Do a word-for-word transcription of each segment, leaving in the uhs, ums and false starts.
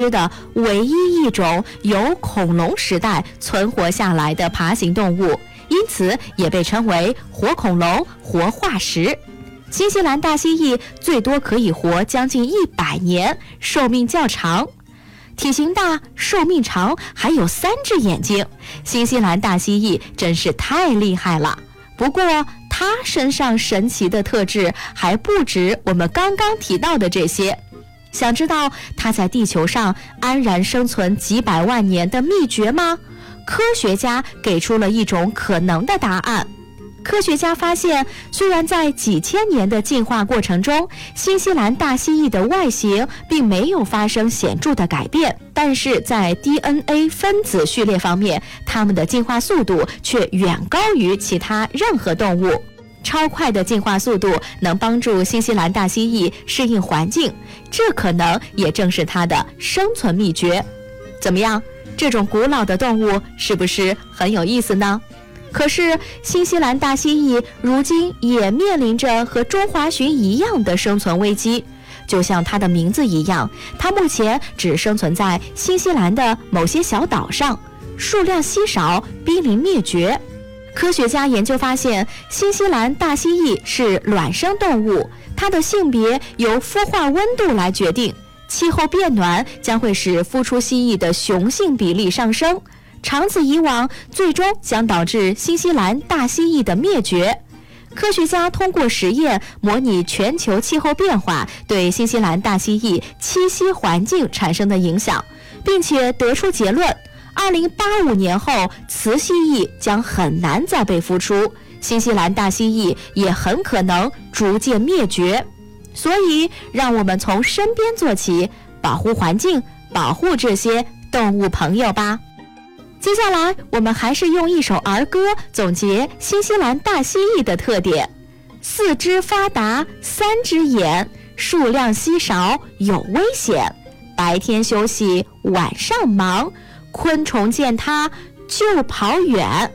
知的唯一一种由恐龙时代存活下来的爬行动物，因此也被称为活恐龙、活化石。新西兰大蜥蜴最多可以活将近一百年，寿命较长。体型大，寿命长，还有三只眼睛，新西兰大蜥蜴真是太厉害了。不过它身上神奇的特质还不止我们刚刚提到的这些。想知道它在地球上安然生存几百万年的秘诀吗？科学家给出了一种可能的答案。科学家发现，虽然在几千年的进化过程中，新西兰大蜥蜴的外形并没有发生显著的改变，但是在 D N A 分子序列方面，它们的进化速度却远高于其他任何动物。超快的进化速度能帮助新西兰大蜥蜴适应环境，这可能也正是它的生存秘诀。怎么样，这种古老的动物是不是很有意思呢？可是新西兰大蜥蜴如今也面临着和中华鲟一样的生存危机，就像它的名字一样，它目前只生存在新西兰的某些小岛上，数量稀少，濒临灭绝。科学家研究发现，新西兰大蜥蜴是卵生动物，它的性别由孵化温度来决定，气候变暖将会使孵出蜥蜴的雄性比例上升，长此以往，最终将导致新西兰大蜥蜴的灭绝。科学家通过实验模拟全球气候变化对新西兰大蜥蜴栖息环境产生的影响，并且得出结论，二零八五年后，雌蜥蜴将很难再被孵出，新西兰大蜥蜴也很可能逐渐灭绝。所以，让我们从身边做起，保护环境，保护这些动物朋友吧。接下来，我们还是用一首儿歌总结新西兰大蜥蜴的特点：四肢发达，三只眼，数量稀少，有危险，白天休息，晚上忙，昆虫见它就跑远。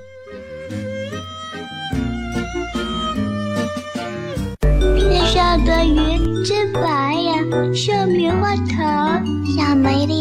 天上的云真白呀，像棉花糖，像美丽